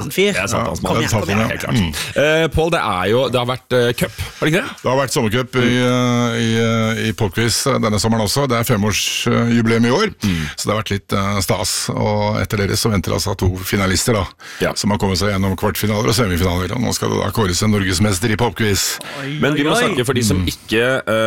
fyr. Jeg er sankthansmann. Kom igjen. Helt klart. Pål, det har vært cup, har det ikke det? Det har vært sommercup i Popquiz denne sommeren også. Det er 5-årsjubileum i år, så det har vært litt stas. Og etter dere så venter altså 2 finalister da, som har kommet seg gjennom kvartfinaler og semifinaler. Og nå skal det da kåres en norgesmester i Popquiz. Men vi må snakke for de som ikke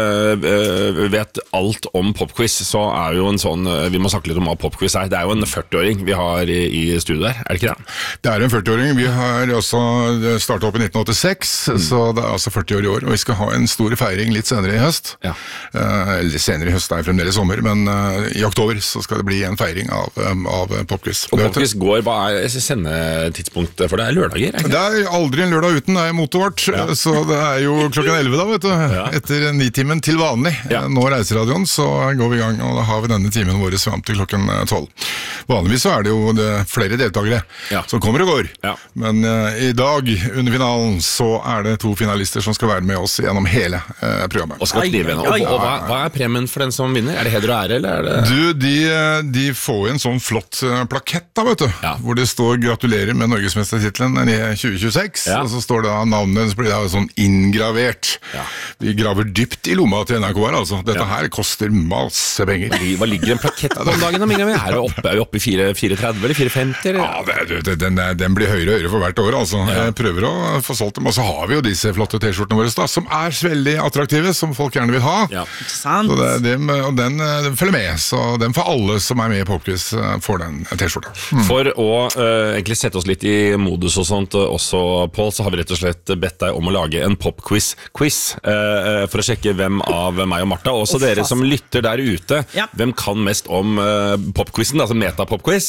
vet alt om Popquiz, så er jo en sånn, vi må snakke litt om hva Popquiz er. Det er jo en 40-åring vi har i studio der, er det ikke det? Det er en 40-åring. Vi har også startet opp i 1986, så det er altså 40 år i år, og vi skal ha en stor feiring litt senere i høst. Eller senere i høst, det er fremdeles sommer, men i oktober så skal det bli en feiring av Popquiz. Og Popquiz går, hva er sendetidspunktet for det? Er lørdager? Er det er aldri en lørdag uten, det er mottoet vårt, så det er jo klokken 11 da, vet du, etter 9-timen til vanlig. Nå reiser radioen, så går vi i gang, og da har vi denne timen vår frem til klokken 12. Vanligvis så er det jo flere deltakere som kommer og går, men i dag under finalen så er det 2 finalister som skal være med oss gjennom hele programmet. Og skal knive henne. Og hva er premien for den som vinner? Er det heder og ære, eller er det... De får en sånn flott plakett da, vet du, hvor det står gratulerer med Norgesmestertitlen i 2026, og så står det da navnet, så blir det sånn inngravert. Vi graver dypt i lomma til NRK her, altså. Dette her koster masse penger. Hva ligger en plakett på om dagen? Er vi oppe i 4,30 eller 4,50? Ja, den blir høyere og høyere for hvert år, altså. Jeg prøver å få solgt dem, og så har vi jo disse flotte t-skjortene våre da, som er veldig attraktive, som folk gjerne vil ha. Så og den følger med, så den for alle som er med i Popquiz får den t-skjorta. For å egentlig sette oss litt i modus og sånt også, Pål, så har vi rett og slett bedt deg om å lage en Popquiz-quiz for å sjekke hvem av meg og Martha, også dere som lytter der ute, hvem kan mest om popquizen, altså meta-popquiz.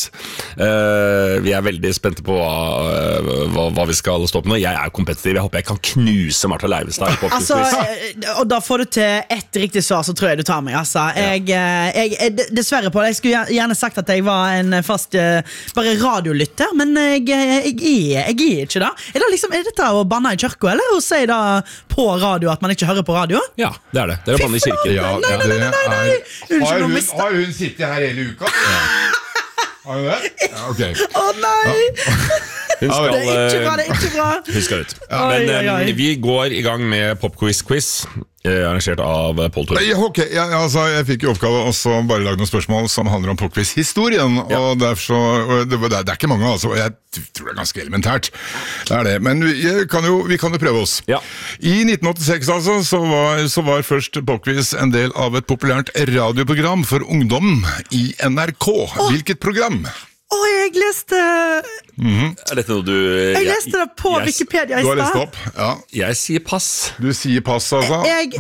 Vi er veldig spente på hva vi skal stå på nå. Jeg er kompetitiv, jeg håper jeg kan knuse Martha Leivestad i popquiz-quiz. Og da får du til ett riktig svar, så tror jeg du tar meg, altså. Dessverre, Pål, jeg skulle gjerne sagt at jeg var en fast bare radiolytter, men jeg er ikke da. Er dette å banne i kirka, eller å si da på radio at man ikke hører på radio? Ja, det er det. Det er å banne i kirken. Nei. Har hun sittet her hele uka? Har hun det? Ja, ok. Nei! Det er ikke bra. Hun skal ut. Men vi går i gang med popquiz-quiz, arrangert av Pål Tore. Jeg fikk jo oppgave også bare lage noen spørsmål som handler om popquiz-historien, og derfor det er ikke mange, altså, og jeg tror det er ganske elementært. Det er det, men vi kan jo prøve oss. I 1986 altså, så var først popquiz en del av et populært radioprogram for ungdom i NRK. Hvilket program? Jeg leste... Er dette noe du... Jeg leste det på Wikipedia i stad. Du har lest opp, Jeg sier pass. Du sier pass, altså?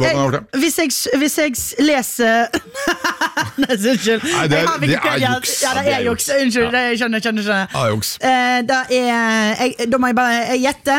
Hvis jeg leser... Unnskyld. Nei, det er juks. Ja, det er juks. Unnskyld, jeg skjønner. Juks. Da må jeg bare gjette.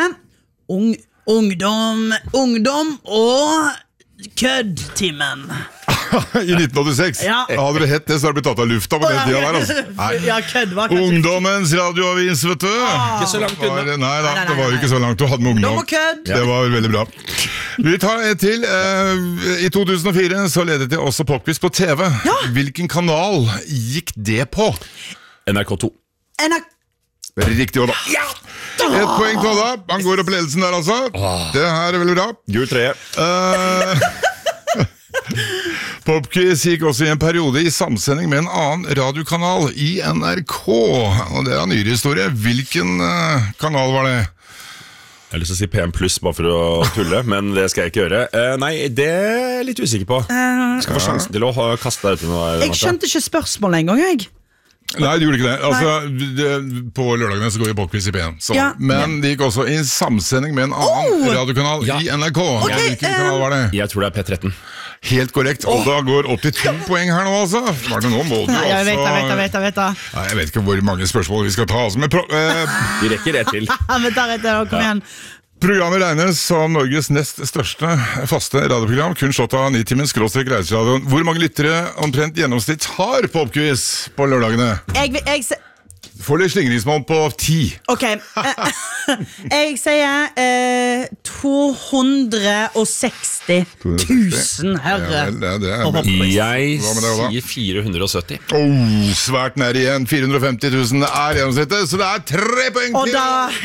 Ungdom og køddtimen. I 1986 hadde det hett det, så hadde det blitt tatt av lufta på den tida der, altså. Ungdommens radioavis, vet du. Ikke så langt unna. Nei, det var jo ikke så langt du hadde med ungdom. Det var veldig bra. Vi tar et til. I 2004 så ledet det også popquiz på TV. Hvilken kanal gikk det på? NRK2. Riktig, Odda. Et poeng til Odda. Han går opp ledelsen der, altså. Det her er veldig bra. Gul 3. Popquiz gikk også i en periode i samsending med en annen radiokanal i NRK, og det er en nyere historie. Hvilken kanal var det? Jeg har lyst til å si PM+, bare for å tulle, men det skal jeg ikke gjøre. Nei, det er jeg litt usikker på. Skal få sjansen til å kaste deg ut noe. Jeg skjønte ikke spørsmålet en gang, jeg. Nei, det gjorde ikke det. Altså, på lørdagene så går vi popquiz i P1. Men det gikk også i samsending med en annen radiokanal i NRK. Hvilken kanal var det? Jeg tror det er P13. Helt korrekt, og da går 82 poeng her nå, altså. Nå må du altså... Jeg vet. Nei, jeg vet ikke hvor mange spørsmål vi skal ta, altså. Men vi rekker ett til. Kom igjen. Programmet regnes som Norges nest største faste radioprogram, kun slått av 9-timens/reiseradioen. Hvor mange lyttere omtrent gjennomsnitt har popquiz på lørdagene? Får du slingringsmål på 10? Ok, jeg sier 260 000 herre. Jeg sier 470. Svært nær igjen. 450 000 er gjennomsnittet, så det er 3 poeng til!